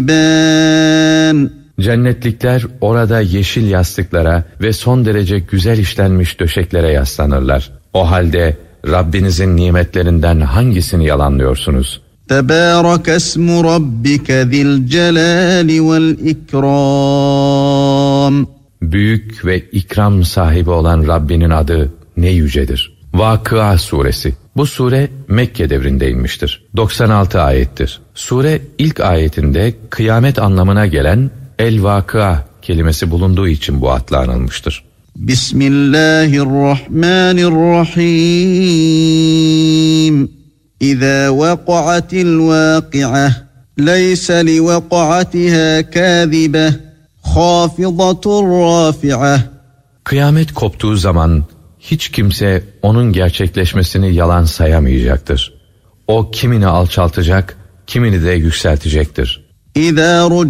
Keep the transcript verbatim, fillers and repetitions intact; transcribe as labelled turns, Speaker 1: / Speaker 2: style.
Speaker 1: Cennetlikler orada yeşil yastıklara ve son derece güzel işlenmiş döşeklere yaslanırlar. O halde Rabbinizin nimetlerinden hangisini yalanlıyorsunuz?
Speaker 2: Tebârek esmu rabbike zil celâli vel ikram.
Speaker 1: Büyük ve ikram sahibi olan Rabbinin adı ne yücedir. Vakıa suresi. Bu sure Mekke devrinde inmiştir. doksan altı ayettir. Sure ilk ayetinde kıyamet anlamına gelen el-vakıa kelimesi bulunduğu için bu adla anılmıştır.
Speaker 2: Bismillahirrahmanirrahim. İzâ vaka'atil vâki'ah. Leyse li vaka'atiha kâzibeh. Khâfidatur râfi'ah.
Speaker 1: Kıyamet koptuğu zaman hiç kimse onun gerçekleşmesini yalan sayamayacaktır. O kimini alçaltacak, kimini de yükseltecektir.
Speaker 2: İzâ